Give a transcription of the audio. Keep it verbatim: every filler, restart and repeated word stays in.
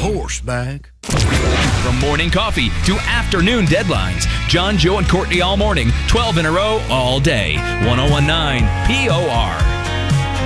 horseback. From morning coffee to afternoon deadlines, John, Joe, and Courtney all morning, twelve in a row, all day. ten nineteen P O R.